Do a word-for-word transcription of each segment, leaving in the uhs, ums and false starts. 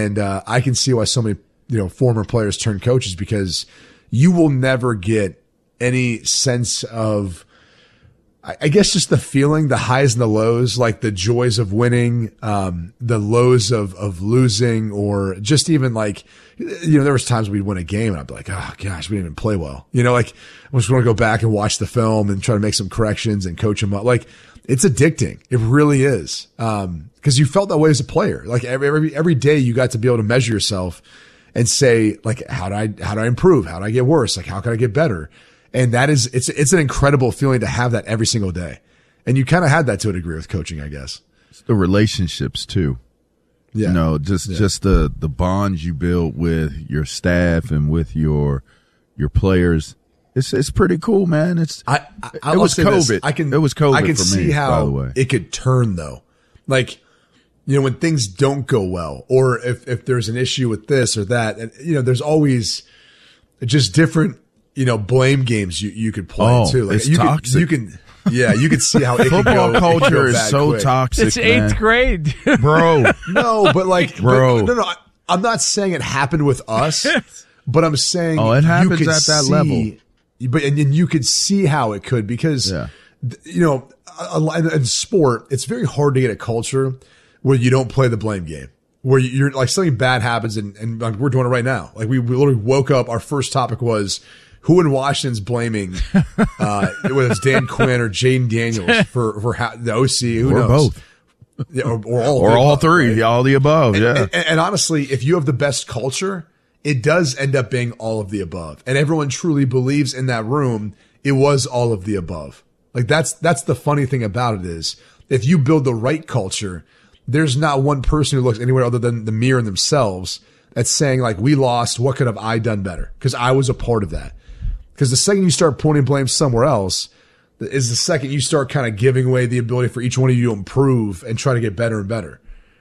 And uh, I can see why so many, you know, former players turn coaches, because you will never get any sense of, I guess, just the feeling, the highs and the lows, like the joys of winning, um, the lows of, of losing, or just even like, you know, there was times we'd win a game and I'd be like, oh gosh, we didn't even play well. You know, like I just want to go back and watch the film and try to make some corrections and coach them up. Like, it's addicting. It really is. Um, cause you felt that way as a player. Like every, every, every day you got to be able to measure yourself and say, like, how do I, how do I improve? How do I get worse? Like, how can I get better? And that is, it's, it's an incredible feeling to have that every single day. And you kind of had that to a degree with coaching, I guess. It's the relationships too. Yeah. You know, just, yeah. just the, the bonds you build with your staff and with your, your players. It's, it's pretty cool, man. It's, I, I it was COVID. This. I can, it was COVID I can for see me, how by the way. It could turn though. Like, you know, when things don't go well, or if, if there's an issue with this or that, and, you know, there's always just different, you know, blame games you, you could play oh, too. Like it's you toxic. Could, you can, yeah, you can see how it can go. Football culture go is so quick. toxic. It's eighth man. grade, bro. No, but like, bro. But, no, no. I'm not saying it happened with us, but I'm saying oh, it happens you could at that see, level. But and, and you could see how it could, because yeah. you know, in sport, it's very hard to get a culture where you don't play the blame game. Where you're like, something bad happens, and, and like we're doing it right now. Like we, we literally woke up. Our first topic was who in Washington's blaming, uh, whether it's Dan Quinn or Jaden Daniels for, for how, the O C, who or knows? both. Yeah, or, or all, or all above, three, right? all the above. And, yeah. And, and, and honestly, if you have the best culture, it does end up being all of the above. And everyone truly believes in that room, it was all of the above. Like that's, that's the funny thing about it is if you build the right culture, there's not one person who looks anywhere other than the mirror in themselves that's saying like, we lost. What could have I done better? Cause I was a part of that. Cause the second you start pointing blame somewhere else is the second you start kind of giving away the ability for each one of you to improve and try to get better and better.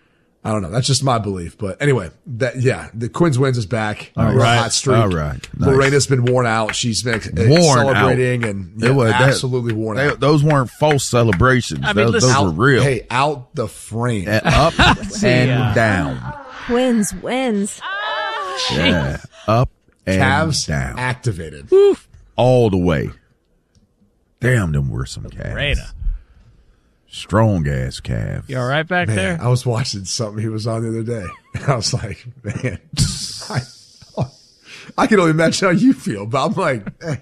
I don't know. That's just my belief. But anyway, that, yeah, the Quinn's wins is back. All We're right. on a hot streak. All right. Nice. Lorena's been worn out. She's been worn celebrating out. and yeah, was, absolutely that, worn they, out. Those weren't false celebrations. I mean, those listen, those out, were real. Hey, out the frame. And up and yeah. down. Wins, wins. Yeah. Up and Cavs down. activated. Oof. All the way. Damn, them were some calves. Lorena. Strong ass calves. You all right back Man, there? I was watching something he was on the other day. And I was like, man, I, I can only imagine how you feel, but I'm like, eh.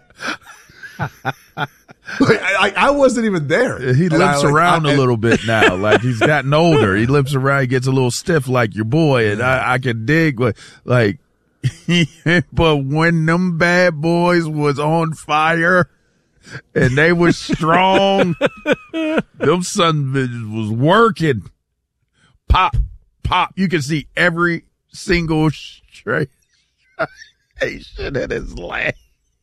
like I, I wasn't even there. He And limps I, like, around I, a little bit now. Like he's gotten older. He limps around. He gets a little stiff like your boy. And I, I can dig what, like, but when them bad boys was on fire and they was strong, them son of bitches was working. Pop, pop. You can see every single straight in his leg.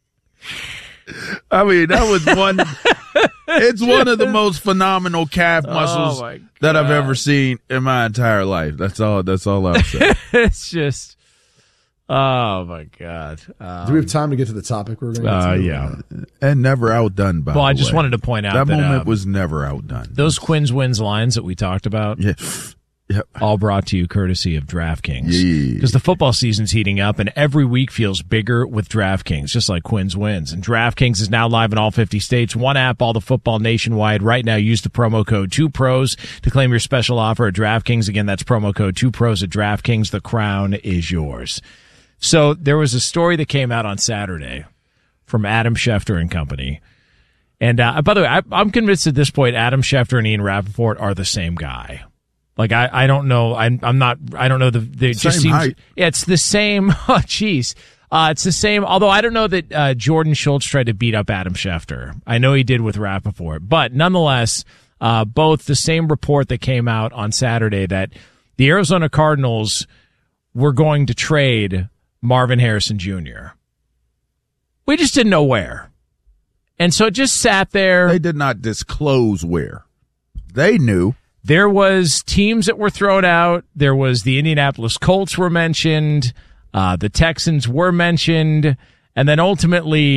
I mean, that was one. It's one of the most phenomenal calf muscles oh that I've ever seen in my entire life. That's all. That's all I'll say. It's just, oh my God. Um, Do we have time to get to the topic we're going to get uh, to? yeah. And never outdone. By Well, the I just way. wanted to point out that, that moment um, was never outdone. those Quinn's wins lines that we talked about. Yeah. Yep. All brought to you courtesy of DraftKings. Yeah. Because the football season's heating up, and every week feels bigger with DraftKings, just like Quinn's wins. And DraftKings is now live in all fifty states. One app, all the football nationwide. Right now, use the promo code two pros to claim your special offer at DraftKings. Again, that's promo code two pros at DraftKings. The crown is yours. So there was a story that came out on Saturday from Adam Schefter and company. And uh, by the way, I, I'm convinced at this point Adam Schefter and Ian Rappaport are the same guy. Like, I, I don't know. I'm, I'm not, I don't know. The, the it just Same seems, height. yeah, it's the same. Oh, jeez. Uh, it's the same. Although I don't know that, uh, Jordan Schultz tried to beat up Adam Schefter. I know he did with Rappaport, but nonetheless, uh, both the same report that came out on Saturday that the Arizona Cardinals were going to trade Marvin Harrison Junior We just didn't know where. And so it just sat there. They did not disclose where. They knew. There was teams that were thrown out. There was the Indianapolis Colts were mentioned. Uh, the Texans were mentioned. And then ultimately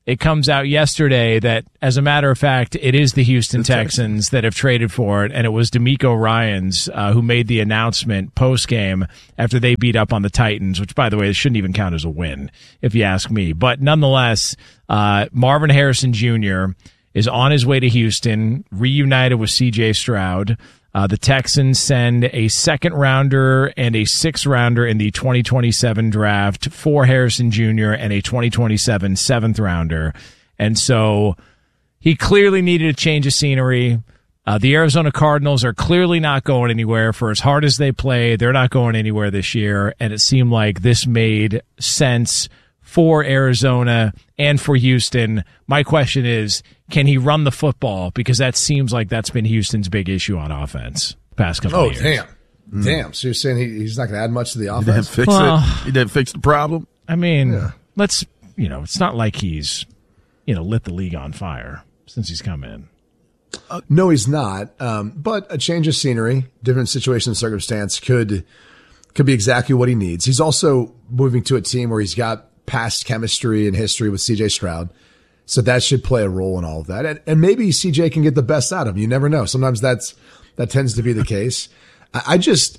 it comes out yesterday that, as a matter of fact, it is the Houston the Texans, Texans that have traded for it, and it was DeMeco Ryans uh, who made the announcement post-game after they beat up on the Titans, which, by the way, shouldn't even count as a win, if you ask me. But nonetheless, uh, Marvin Harrison Junior is on his way to Houston, reunited with C J Stroud. Uh, the Texans send a second-rounder and a sixth-rounder in the twenty twenty-seven draft for Harrison Junior and a twenty twenty-seven seventh-rounder. And so he clearly needed a change of scenery. Uh, the Arizona Cardinals are clearly not going anywhere. For as hard as they play, they're not going anywhere this year. And it seemed like this made sense for Arizona and for Houston. My question is, can he run the football? Because that seems like that's been Houston's big issue on offense past couple oh, of years. damn. Mm. Damn. So you're saying he, he's not going to add much to the offense? He didn't fix well, it. He didn't fix the problem. I mean, yeah. let's, you know, it's not like he's, you know, lit the league on fire since he's come in. Uh, no, he's not. Um, but a change of scenery, different situation and circumstance could, could be exactly what he needs. He's also moving to a team where he's got past chemistry and history with C J Stroud. So that should play a role in all of that. And, and maybe C J can get the best out of him. You never know. Sometimes that's, that tends to be the case. I, I just,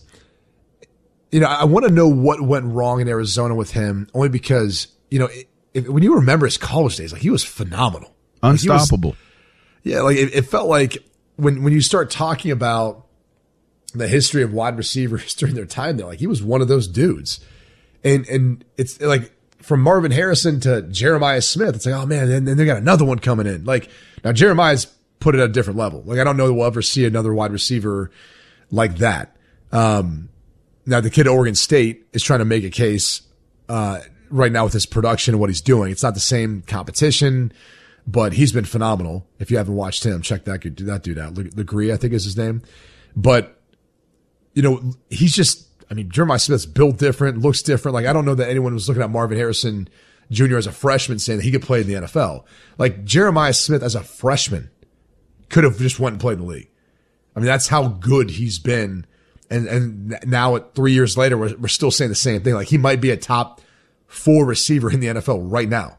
you know, I want to know what went wrong in Arizona with him, only because, you know, if, when you remember his college days, like he was phenomenal. Unstoppable. Like was, yeah. Like it, it felt like when, when you start talking about the history of wide receivers during their time there, like he was one of those dudes. And, and it's like, from Marvin Harrison to Jeremiah Smith, it's like, oh man, and then they got another one coming in. Like now Jeremiah's put it at a different level. Like I don't know that we'll ever see another wide receiver like that. Um, now the kid at Oregon State is trying to make a case, uh, right now with his production and what he's doing. It's not the same competition, but he's been phenomenal. If you haven't watched him, check that, that dude out. Legree, I think is his name. But, you know, he's just, I mean, Jeremiah Smith's built different, looks different. Like, I don't know that anyone was looking at Marvin Harrison Junior as a freshman saying that he could play in the N F L. Like, Jeremiah Smith as a freshman could have just went and played in the league. I mean, that's how good he's been. And, and now at three years later, we're, we're still saying the same thing. Like, he might be a top four receiver in the N F L right now.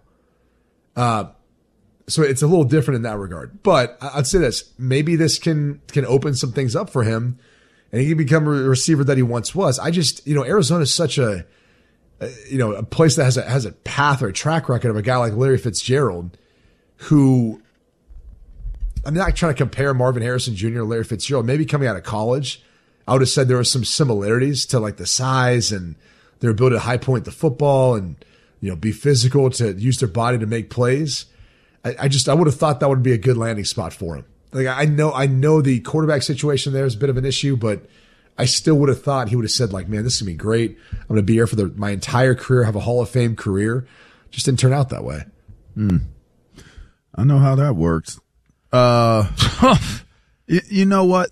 Uh, so it's a little different in that regard. But I'd say this, maybe this can, can open some things up for him. And he can become a receiver that he once was. I just, you know, Arizona is such a, a, you know, a place that has a, has a path or a track record of a guy like Larry Fitzgerald, who, I'm not trying to compare Marvin Harrison Junior to Larry Fitzgerald. Maybe coming out of college, I would have said there were some similarities to like the size and their ability to high point the football and, you know, be physical, to use their body to make plays. I, I just, I would have thought that would be a good landing spot for him. Like I know, I know the quarterback situation there is a bit of an issue, but I still would have thought he would have said like, man, this is gonna be great. I'm going to be here for the, my entire career, have a Hall of Fame career. Just didn't turn out that way. Mm. I know how that works. Uh, you, you know what?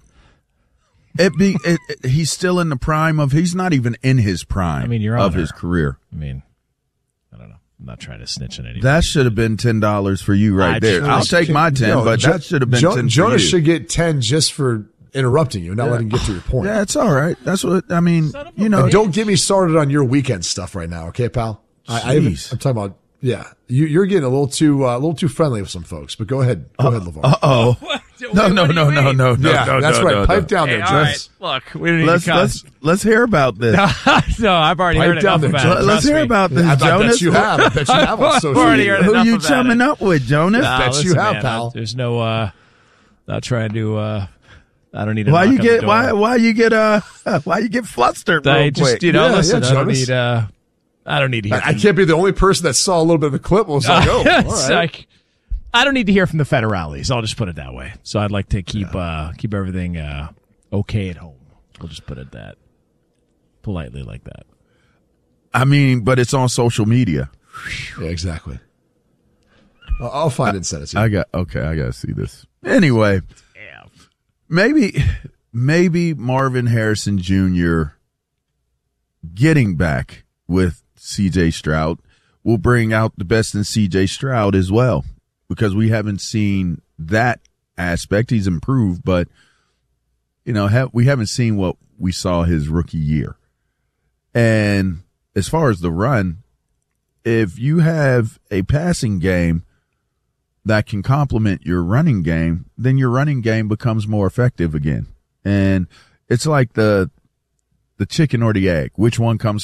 It be, it, it, he's still in the prime of, he's not even in his prime I mean, you're of on his her. career. I mean, I don't know. I'm not trying to snitch on anybody. That should have been ten dollars for you right I there. just- I'll take my ten, No, but Jo- that should have been Jo- ten Jonas for you. should get ten just for interrupting you, not Yeah. letting you get to your point. Yeah, it's all right. That's what, I mean, Son of a you know. And don't get me started on your weekend stuff right now, okay, pal? I, I haven't- Jeez. I'm talking about, yeah, you, you're getting a little too, uh, a little too friendly with some folks, but go ahead. Go ahead, LeVar. Uh-oh. No, no, no, no, no, no, yeah, no, that's no, right. no, Pipe no. down Hey, there, all Jonas. right. Look, we don't need Let's, to cuss. let's, let's hear about this. No, I've already Pipe heard down enough there, about it. Jonas. Let's Trust hear me. about this, I, I bet Jonas. you have. I bet you have on social already media. heard Who enough you about chumming it. up with, Jonas? Nah, Bet you listen, have, man, pal. There's no, uh, not trying to, uh, I don't need to Why knock you on the get door. why why you get uh why you get flustered real I just, quick? you know, Yeah, listen, yeah, I don't Jonas. need, uh, I don't need to hear I, I from- can't be the only person that saw a little bit of the clip. Was like, oh, all it's right. like, I don't need to hear from the federales. I'll just put it that way. So I'd like to keep, uh, keep everything, uh, okay at home. We'll just put it that politely like that. I mean, but it's on social media. Yeah, exactly. I'll, I'll find it and send it to you. I got okay. I gotta see this anyway. Yeah. Maybe maybe Marvin Harrison Junior getting back with C J Stroud will bring out the best in C J Stroud as well, because we haven't seen that aspect. He's improved, but you know, ha- we haven't seen what we saw his rookie year. And as far as the run, if you have a passing game that can complement your running game, then your running game becomes more effective again. And it's like the the chicken or the egg. Which one comes